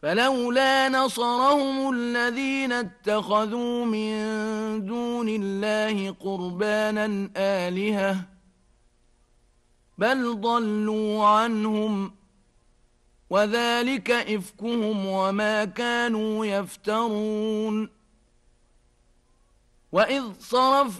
فلولا نصرهم الذين اتخذوا من دون الله قربانا آلهة بل ضلوا عنهم وذلك إفكهم وما كانوا يفترون وإذ صرفنا